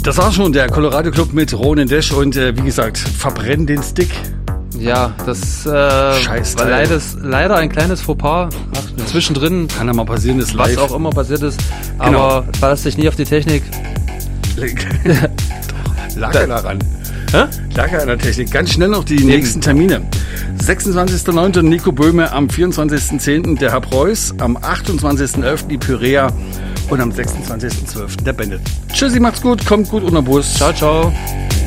Das war schon der Colorado Club mit Ronan Dash und wie gesagt, verbrennen den Stick. Ja, das Scheißteil. war leider ein kleines Fauxpas. Zwischendrin. Kann ja mal passieren, ist live. Was auch immer passiert ist. Genau. Aber verlass dich nie auf die Technik. Lag ja daran. Hä? Lag ja an der Technik. Ganz schnell noch die nächsten Termine. 26.09. Nico Böhme, am 24.10. der Herr Preuß, am 28.11. die Pyrea und am 26.12. der Bennett. Tschüssi, macht's gut, kommt gut unter Bus. Ciao, ciao.